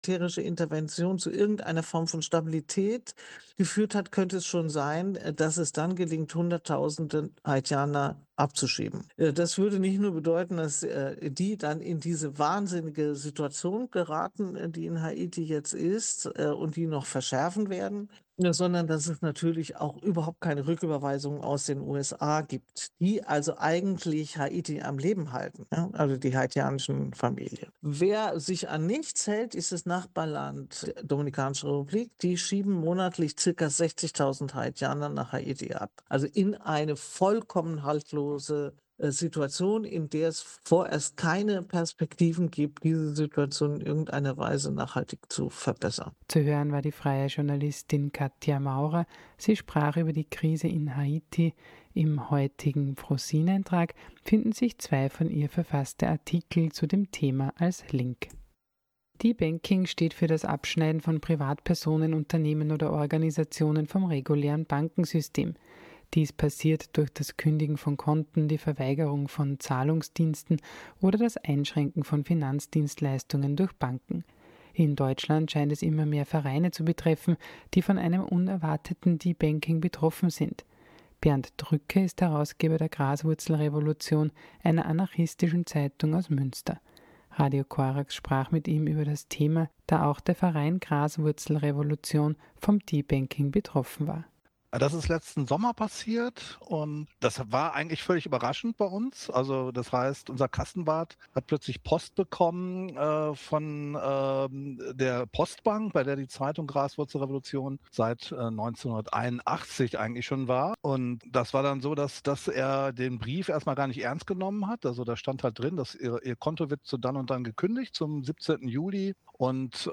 militärische Intervention zu irgendeiner Form von Stabilität geführt hat, könnte es schon sein, dass es dann gelingt, Hunderttausende Haitianer abzuschieben. Das würde nicht nur bedeuten, dass die dann in diese wahnsinnige Situation geraten, die in Haiti jetzt ist, und die noch verschärfen werden, ja, sondern dass es natürlich auch überhaupt keine Rücküberweisungen aus den USA gibt, die also eigentlich Haiti am Leben halten, ja? Also die haitianischen Familien. Wer sich an nichts hält, ist das Nachbarland der Dominikanischen Republik. Die schieben monatlich circa 60.000 Haitianer nach Haiti ab. Also in eine vollkommen haltlose Situation, in der es vorerst keine Perspektiven gibt, diese Situation in irgendeiner Weise nachhaltig zu verbessern. Zu hören war die freie Journalistin Katja Maurer. Sie sprach über die Krise in Haiti. Im heutigen Frosin-Eintrag finden sich 2 von ihr verfasste Artikel zu dem Thema als Link. D-Banking steht für das Abschneiden von Privatpersonen, Unternehmen oder Organisationen vom regulären Bankensystem. Dies passiert durch das Kündigen von Konten, die Verweigerung von Zahlungsdiensten oder das Einschränken von Finanzdienstleistungen durch Banken. In Deutschland scheint es immer mehr Vereine zu betreffen, die von einem unerwarteten D-Banking betroffen sind. Bernd Drücke ist Herausgeber der Graswurzelrevolution, einer anarchistischen Zeitung aus Münster. Radio Korax sprach mit ihm über das Thema, da auch der Verein Graswurzelrevolution vom D-Banking betroffen war. Das ist letzten Sommer passiert und das war eigentlich völlig überraschend bei uns. Also das heißt, unser Kassenwart hat plötzlich Post bekommen von der Postbank, bei der die Zeitung Graswurzelrevolution seit 1981 eigentlich schon war. Und das war dann so, dass er den Brief erstmal gar nicht ernst genommen hat. Also da stand halt drin, dass ihr Konto wird zu dann und dann gekündigt zum 17. Juli. Und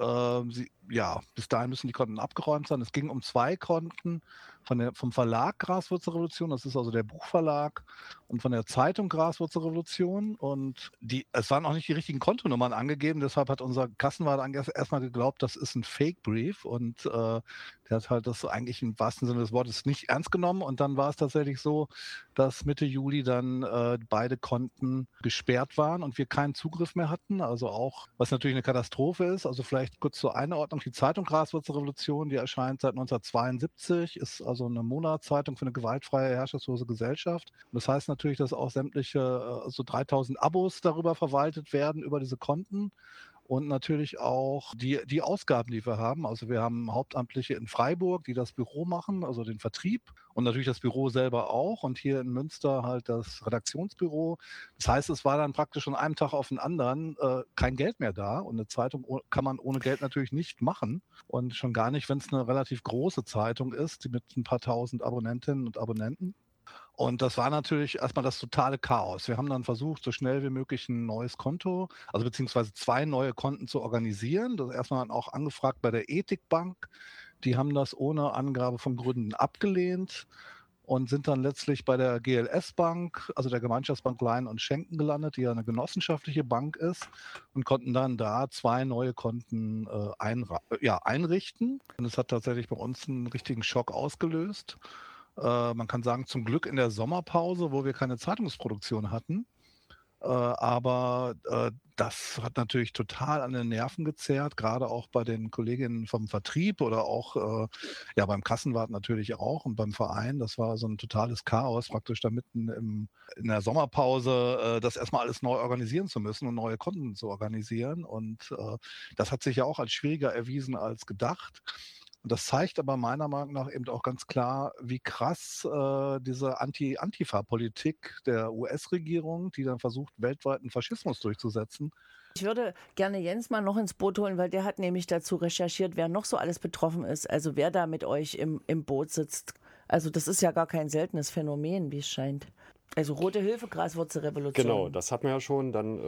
bis dahin müssen die Konten abgeräumt sein. Es ging um 2 Konten vom Verlag Graswurzelrevolution, das ist also der Buchverlag, und von der Zeitung Graswurzelrevolution. Und es waren auch nicht die richtigen Kontonummern angegeben, deshalb hat unser Kassenwart erstmal geglaubt, das ist ein Fake-Brief. Und der hat halt das eigentlich im wahrsten Sinne des Wortes nicht ernst genommen. Und dann war es tatsächlich so, dass Mitte Juli dann beide Konten gesperrt waren und wir keinen Zugriff mehr hatten. Also auch, was natürlich eine Katastrophe ist. Also vielleicht kurz zur Einordnung. Die Zeitung Graswurzelrevolution, die erscheint seit 1972, ist also eine Monatszeitung für eine gewaltfreie, herrschaftslose Gesellschaft. Und das heißt natürlich, dass auch sämtliche, so 3000 Abos darüber verwaltet werden, über diese Konten. Und natürlich auch die Ausgaben, die wir haben. Also wir haben Hauptamtliche in Freiburg, die das Büro machen, also den Vertrieb, und natürlich das Büro selber auch. Und hier in Münster halt das Redaktionsbüro. Das heißt, es war dann praktisch von einem Tag auf den anderen kein Geld mehr da. Und eine Zeitung kann man ohne Geld natürlich nicht machen. Und schon gar nicht, wenn es eine relativ große Zeitung ist, die mit ein paar tausend Abonnentinnen und Abonnenten. Und das war natürlich erstmal das totale Chaos. Wir haben dann versucht, so schnell wie möglich ein neues Konto, also beziehungsweise 2 neue Konten zu organisieren. Das erstmal dann auch angefragt bei der Ethikbank. Die haben das ohne Angabe von Gründen abgelehnt und sind dann letztlich bei der GLS Bank, also der Gemeinschaftsbank Leihen und Schenken gelandet, die ja eine genossenschaftliche Bank ist, und konnten dann da 2 neue Konten einrichten. Und es hat tatsächlich bei uns einen richtigen Schock ausgelöst. Man kann sagen, zum Glück in der Sommerpause, wo wir keine Zeitungsproduktion hatten. Aber das hat natürlich total an den Nerven gezerrt, gerade auch bei den Kolleginnen vom Vertrieb oder auch beim Kassenwart natürlich auch und beim Verein. Das war so ein totales Chaos, praktisch da mitten in der Sommerpause das erstmal alles neu organisieren zu müssen und neue Konten zu organisieren. Und das hat sich ja auch als schwieriger erwiesen als gedacht. Und das zeigt aber meiner Meinung nach eben auch ganz klar, wie krass diese Antifa-Politik der US-Regierung, die dann versucht, weltweiten Faschismus durchzusetzen. Ich würde gerne Jens mal noch ins Boot holen, weil der hat nämlich dazu recherchiert, wer noch so alles betroffen ist. Also wer da mit euch im Boot sitzt. Also das ist ja gar kein seltenes Phänomen, wie es scheint. Also Rote Hilfe, Graswurzelrevolution. Genau, das hatten wir ja schon. Dann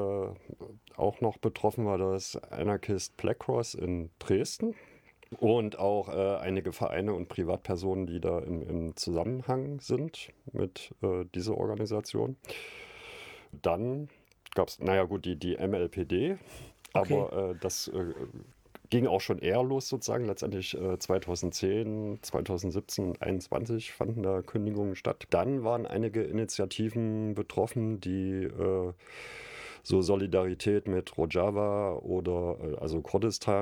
auch noch betroffen war das Anarchist Black Cross in Dresden. Und auch einige Vereine und Privatpersonen, die da im Zusammenhang sind mit dieser Organisation. Dann gab es, die MLPD, Okay. aber das ging auch schon eher los sozusagen. Letztendlich 2010, 2017 und 2021 fanden da Kündigungen statt. Dann waren einige Initiativen betroffen, die so Solidarität mit Rojava oder also Kurdistan